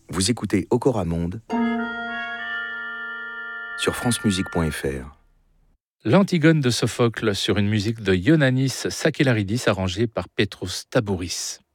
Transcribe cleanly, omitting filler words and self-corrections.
Vous écoutez Okoramonde sur francemusique.fr. L'Antigone de Sophocle sur une musique de Ioannis Sakellarides arrangée par Petros Tabouris.